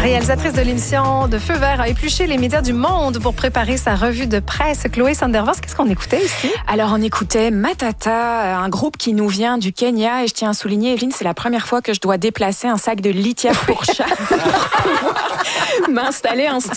réalisatrice de l'émission de Feu Vert, a épluché les médias du monde pour préparer sa revue de presse. Chloé Sandervos, qu'est-ce qu'on écoutait ici? Alors, on écoutait Matata, un groupe qui nous vient du Kenya. Et je tiens à souligner, Evelyne, c'est la première fois que je dois déplacer un sac de litière pour chat pour pouvoir m'installer en studio.